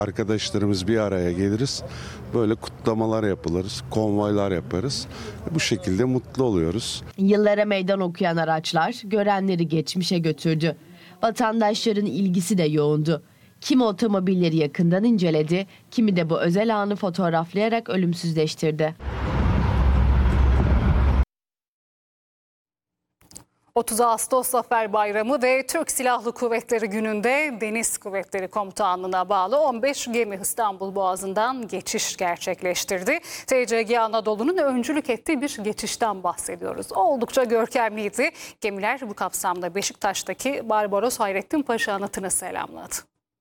Arkadaşlarımız bir araya geliriz. Böyle kutlamalar yapılır, konvoylar yaparız. Bu şekilde mutlu oluyoruz. Yıllara meydan okuyan araçlar görenleri geçmişe götürdü. Vatandaşların ilgisi de yoğundu. Kimi otomobilleri yakından inceledi, kimi de bu özel anı fotoğraflayarak ölümsüzleştirdi. 30 Ağustos Zafer Bayramı ve Türk Silahlı Kuvvetleri gününde Deniz Kuvvetleri Komutanlığı'na bağlı 15 gemi İstanbul Boğazı'ndan geçiş gerçekleştirdi. TCG Anadolu'nun öncülük ettiği bir geçişten bahsediyoruz. Oldukça görkemliydi. Gemiler bu kapsamda Beşiktaş'taki Barbaros Hayrettin Paşa anıtını selamladı.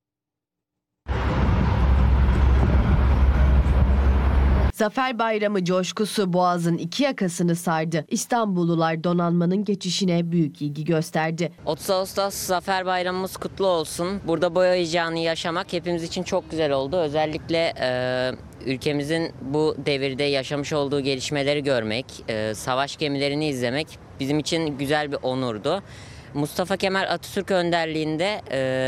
Zafer Bayramı coşkusu Boğaz'ın iki yakasını sardı. İstanbullular donanmanın geçişine büyük ilgi gösterdi. 30 Ağustos Zafer Bayramımız kutlu olsun. Burada boy heyecanı yaşamak hepimiz için çok güzel oldu. Özellikle ülkemizin bu devirde yaşamış olduğu gelişmeleri görmek, savaş gemilerini izlemek bizim için güzel bir onurdu. Mustafa Kemal Atatürk önderliğinde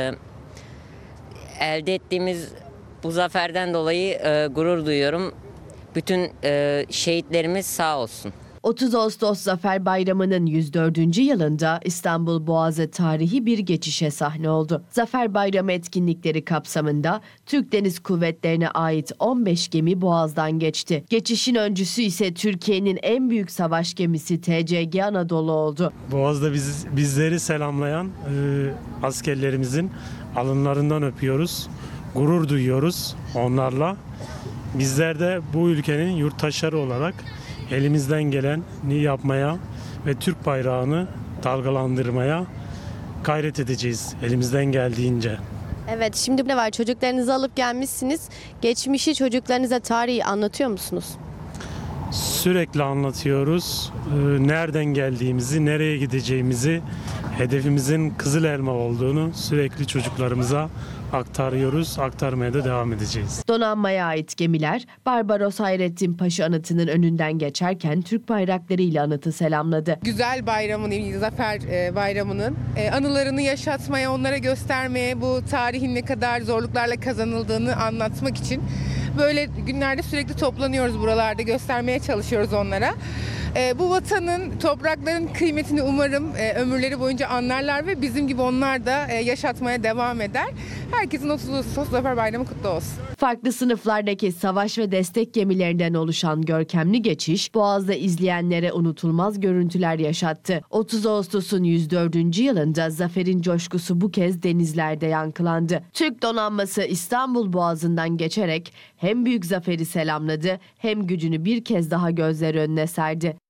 elde ettiğimiz bu zaferden dolayı gurur duyuyorum. Bütün şehitlerimiz sağ olsun. 30 Ağustos Zafer Bayramı'nın 104. yılında İstanbul Boğazı tarihi bir geçişe sahne oldu. Zafer Bayramı etkinlikleri kapsamında Türk Deniz Kuvvetleri'ne ait 15 gemi Boğaz'dan geçti. Geçişin öncüsü ise Türkiye'nin en büyük savaş gemisi TCG Anadolu oldu. Boğaz'da bizleri selamlayan askerlerimizin alınlarından öpüyoruz. Gurur duyuyoruz onlarla. Bizler de bu ülkenin yurttaşları olarak elimizden geleni yapmaya ve Türk bayrağını dalgalandırmaya gayret edeceğiz elimizden geldiğince. Evet, şimdi ne var? Çocuklarınızı alıp gelmişsiniz. Geçmişi çocuklarınıza, tarihi anlatıyor musunuz? Sürekli anlatıyoruz. Nereden geldiğimizi, nereye gideceğimizi, hedefimizin Kızıl Elma olduğunu sürekli çocuklarımıza aktarıyoruz. Aktarmaya da devam edeceğiz. Donanmaya ait gemiler Barbaros Hayrettin Paşa anıtının önünden geçerken Türk bayraklarıyla anıtı selamladı. Güzel bayramın, Zafer Bayramı'nın anılarını yaşatmaya, onlara göstermeye, bu tarihin ne kadar zorluklarla kazanıldığını anlatmak için böyle günlerde sürekli toplanıyoruz buralarda, göstermeye çalışıyoruz onlara. Bu vatanın, toprakların kıymetini umarım ömürleri boyunca anlarlar ve bizim gibi onlar da yaşatmaya devam eder. Herkesin 30 Ağustos Zafer Bayramı kutlu olsun. Farklı sınıflardaki savaş ve destek gemilerinden oluşan görkemli geçiş Boğaz'da izleyenlere unutulmaz görüntüler yaşattı. 30 Ağustos'un 104. yılında zaferin coşkusu bu kez denizlerde yankılandı. Türk donanması İstanbul Boğazı'ndan geçerek hem büyük zaferi selamladı hem gücünü bir kez daha gözler önüne serdi.